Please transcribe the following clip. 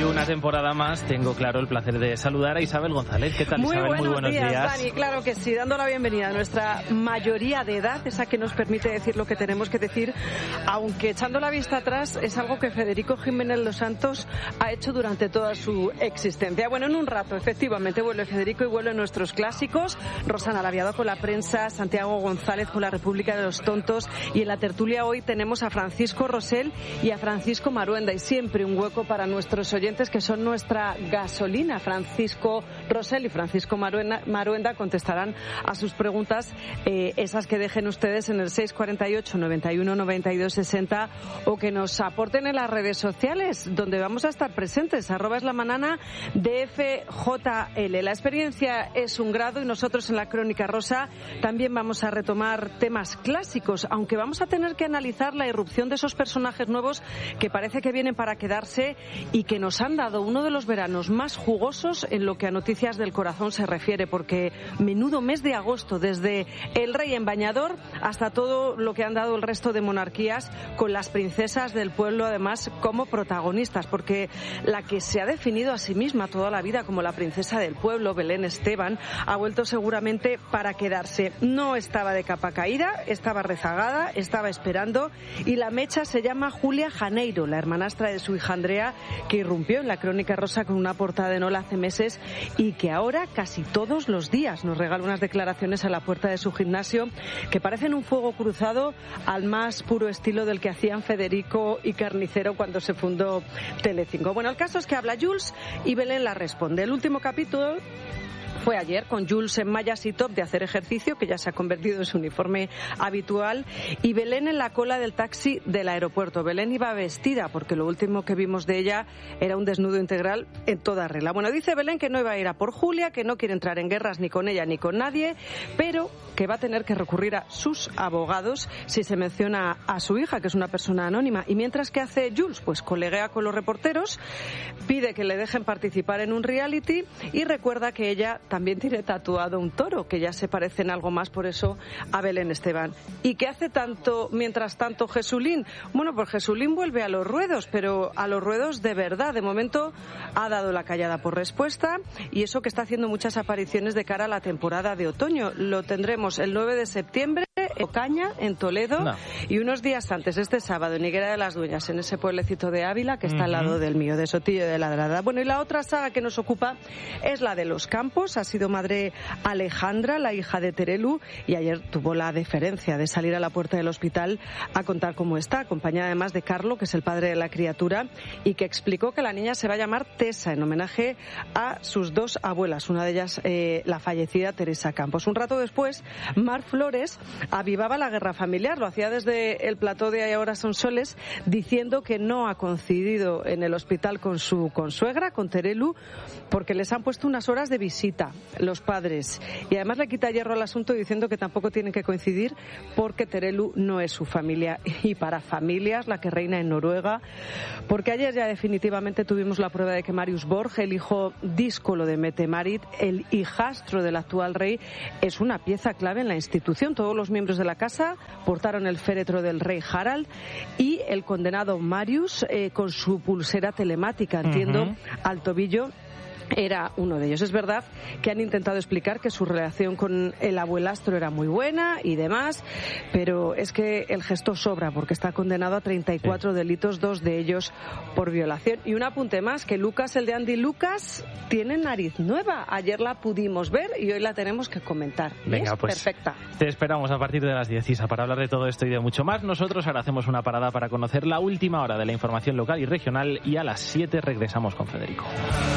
una temporada más tengo, claro, el placer de saludar a Isabel González. ¿Qué tal, Isabel? Muy buenos días, Dani. Claro que sí, dando la bienvenida a nuestra mayoría de edad, esa que nos permite decir lo que tenemos que decir, aunque echando la vista atrás es algo que Federico Jiménez Los Santos ha hecho durante toda su existencia. Bueno, en un rato, efectivamente, vuelve Federico y vuelven nuestros clásicos. Rosana Laviado con la prensa, Santiago González con la República de los Tontos, y en la tertulia hoy tenemos a Francisco Rosell y a Francisco Maruenda, y siempre un hueco para nuestros oyentes que son nuestra gasolina. Francisco Rosell y Francisco Maruenda contestarán a sus preguntas, esas que dejen ustedes en el 648 91 92 60, o que nos aporten en las redes sociales, donde vamos a estar presentes, @eslamana DFJL. La experiencia es un grado y nosotros en la Crónica Rosa también vamos a retomar temas clásicos, aunque vamos a tener que analizar la irrupción de esos personajes nuevos que parece que vienen para quedarse y que nos han dado uno de los veranos más jugosos en lo que a noticias del corazón se refiere, porque menudo mes de agosto, desde el rey en bañador hasta todo lo que han dado el resto de monarquías, con las princesas del pueblo además como protagonistas, porque la que se ha definido a sí misma toda la vida como la princesa del pueblo, Belén Esteban, ha vuelto seguramente para quedarse. No estaba de capa caída, estaba rezagada, estaba esperando, y la mecha se llama Julia Janeiro, la hermanastra de su hija Andrea, que irrumpió en la Crónica Rosa con una portada en Hola hace meses y que ahora casi todos los días nos regala unas declaraciones a la puerta de su gimnasio que parecen un fuego cruzado al más puro estilo del que hacían Federico y Carnicero cuando se fundó Telecinco. Bueno, el caso es que habla Jules y Belén la responde. El último capítulo fue ayer, con Jules en mallas y top de hacer ejercicio, que ya se ha convertido en su uniforme habitual, y Belén en la cola del taxi del aeropuerto. Belén iba vestida, porque lo último que vimos de ella era un desnudo integral en toda regla. Bueno, dice Belén que no iba a ir a por Julia, que no quiere entrar en guerras ni con ella ni con nadie, pero que va a tener que recurrir a sus abogados si se menciona a su hija, que es una persona anónima. Y mientras, que hace Jules, pues coleguea con los reporteros, pide que le dejen participar en un reality y recuerda que ella también tiene tatuado un toro, que ya se parece en algo más, por eso, a Belén Esteban. ¿Y qué hace mientras tanto Jesulín? Bueno, pues Jesulín vuelve a los ruedos, pero a los ruedos de verdad. De momento ha dado la callada por respuesta, y eso que está haciendo muchas apariciones de cara a la temporada de otoño. Lo tendremos el 9 de septiembre en Ocaña, en Toledo, y unos días antes, este sábado, en Higuera de las Dueñas, en ese pueblecito de Ávila que está al lado del mío, de Sotillo de Ladrada. Bueno, y la otra saga que nos ocupa es la de los Campos. Ha sido madre Alejandra, la hija de Terelu, y ayer tuvo la deferencia de salir a la puerta del hospital a contar cómo está, acompañada además de Carlo, que es el padre de la criatura, y que explicó que la niña se va a llamar Tessa, en homenaje a sus dos abuelas, una de ellas la fallecida Teresa Campos. Un rato después, Mar Flores avivaba la guerra familiar, lo hacía desde el plató de Ahora son soles, diciendo que no ha coincidido en el hospital con su consuegra, con Terelu, porque les han puesto unas horas de visita los padres, y además le quita hierro al asunto diciendo que tampoco tienen que coincidir porque Terelu no es su familia, y para familias la que reina en Noruega, porque ayer ya definitivamente tuvimos la prueba de que Marius Borg, el hijo díscolo de Mette-Marit, el hijastro del actual rey, es una pieza clave en la institución. Todos los miembros de la casa portaron el féretro del rey Harald, y el condenado Marius, con su pulsera telemática, entiendo, al tobillo, era uno de ellos. Es verdad que han intentado explicar que su relación con el abuelastro era muy buena y demás, pero es que el gesto sobra, porque está condenado a 34 delitos, 2 de ellos por violación. Y un apunte más, que Lucas, el de Andy Lucas, tiene nariz nueva. Ayer la pudimos ver y hoy la tenemos que comentar. Venga, es pues perfecta. Te esperamos a partir de las 10, Isa, para hablar de todo esto y de mucho más. Nosotros ahora hacemos una parada para conocer la última hora de la información local y regional, y a las 7 regresamos con Federico.